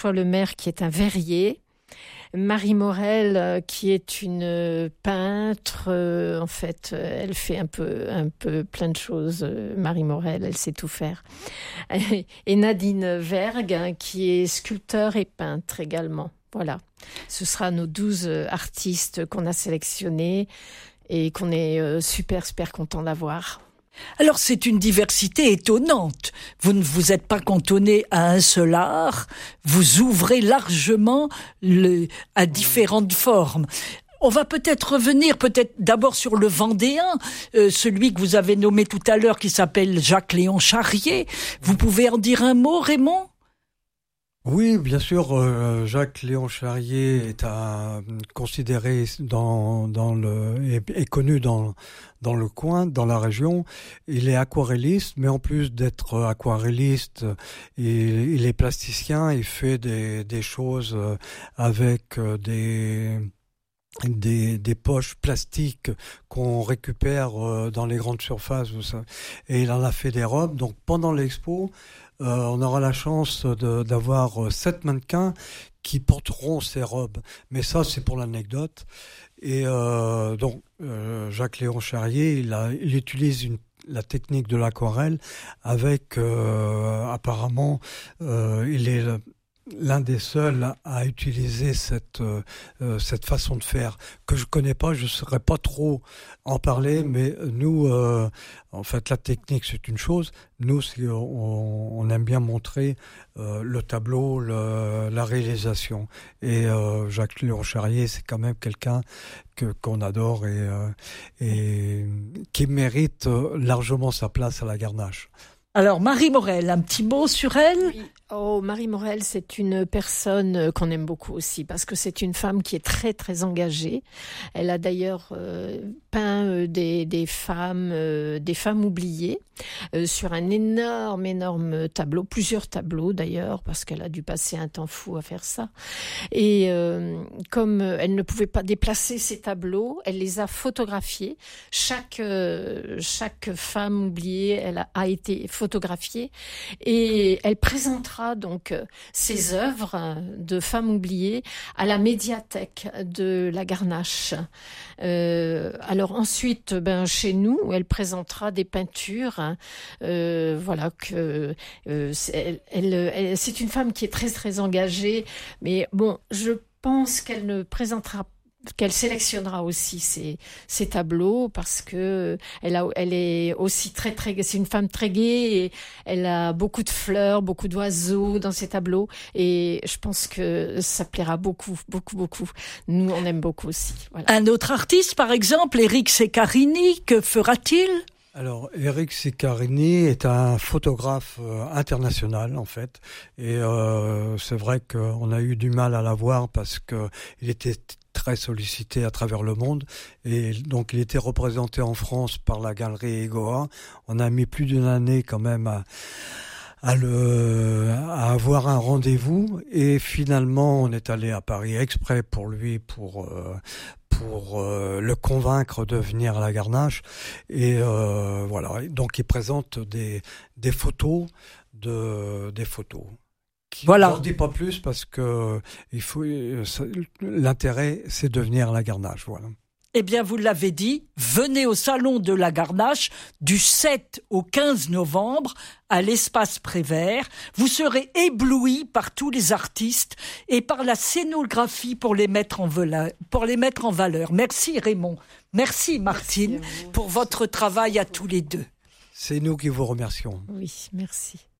Le Maire qui est un verrier, Marie Morel qui est une peintre, en fait elle fait un peu plein de choses, Marie Morel, elle sait tout faire, et Nadine Vergue qui est sculpteur et peintre également. Voilà, ce sera nos 12 artistes qu'on a sélectionnés et qu'on est super content d'avoir. Alors c'est une diversité étonnante. Vous ne vous êtes pas cantonné à un seul art, vous ouvrez largement à différentes formes. On va peut-être revenir d'abord sur le Vendéen, celui que vous avez nommé tout à l'heure qui s'appelle Jacques-Léon Charrier. Vous pouvez en dire un mot, Raymond ? Oui, bien sûr, Jacques-Léon Charrier est considéré est connu dans le coin, dans la région. Il est aquarelliste, mais en plus d'être aquarelliste, il est plasticien. Il fait des choses avec des poches plastiques qu'on récupère dans les grandes surfaces. Et il en a fait des robes. Donc pendant l'expo, on aura la chance d'avoir 7 mannequins qui porteront ces robes. Mais ça, c'est pour l'anecdote. Et donc, Jacques-Léon Charrier, il utilise la technique de l'aquarelle avec, apparemment, il est l'un des seuls à utiliser cette façon de faire que je connais pas, je saurais pas trop en parler, mais nous, en fait, la technique c'est une chose. Nous, on aime bien montrer le tableau, la réalisation. Et Jacques-Léon Charrier, c'est quand même quelqu'un qu'on adore et qui mérite largement sa place à la Garnache. Alors, Marie Morel, un petit mot sur elle ? Oui. Marie Morel, c'est une personne qu'on aime beaucoup aussi, parce que c'est une femme qui est très engagée. Elle a d'ailleurs peint des femmes oubliées sur un énorme tableau, plusieurs tableaux d'ailleurs, parce qu'elle a dû passer un temps fou à faire ça. Et comme elle ne pouvait pas déplacer ces tableaux, elle les a photographiés. Chaque femme oubliée, elle a été photographiée, et elle présentera donc ces œuvres de femmes oubliées à la médiathèque de la Garnache. Alors ensuite, chez nous, elle présentera des peintures. Voilà, que c'est une femme qui est très engagée, mais bon, je pense qu'elle sélectionnera aussi ces tableaux, parce que elle est aussi c'est une femme très gaie, et elle a beaucoup de fleurs, beaucoup d'oiseaux dans ses tableaux, et je pense que ça plaira beaucoup. Nous, on aime beaucoup aussi. Voilà. Un autre artiste, par exemple, Éric Ceccarini, que fera-t-il ? Alors, Éric Ceccarini est un photographe international, en fait. Et c'est vrai qu'on a eu du mal à l'avoir parce que il était très sollicité à travers le monde. Et donc, il était représenté en France par la galerie Egoa. On a mis plus d'une année quand même à avoir un rendez-vous. Et finalement, on est allé à Paris exprès pour lui, pour le convaincre de venir à la Garnache. Et voilà. Donc, il présente des photos des photos. Voilà. Je n'en dis pas plus parce que l'intérêt, c'est de venir à la Garnache. Voilà. Eh bien, vous l'avez dit, venez au Salon de la Garnache du 7 au 15 novembre à l'Espace Prévert. Vous serez éblouis par tous les artistes et par la scénographie pour les mettre en valeur. Merci Raymond. Merci Martine pour votre travail à tous les deux. C'est nous qui vous remercions. Oui, merci.